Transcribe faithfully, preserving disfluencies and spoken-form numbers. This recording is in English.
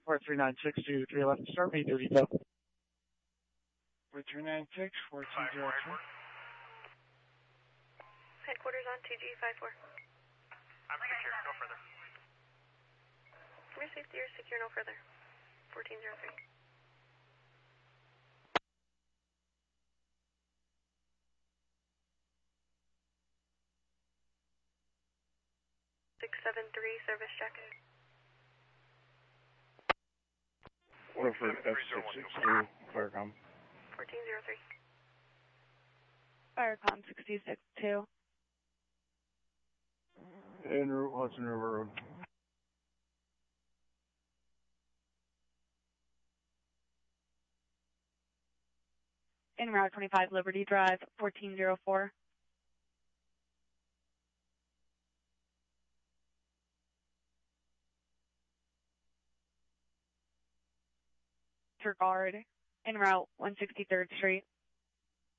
four three nine six two three eleven, start me duty, go. four three nine six, four two zero two. Headquarters on T G five four. I'm secure, no further. From your safety, you're secure, no further. fourteen zero three. six seven three, service check. Order for F six six two, Firecom. fourteen zero three. Firecom sixty-six two. En route, Hudson River Road. En route twenty-five Liberty Drive, fourteen zero four. Guard, en route one sixty-third Street.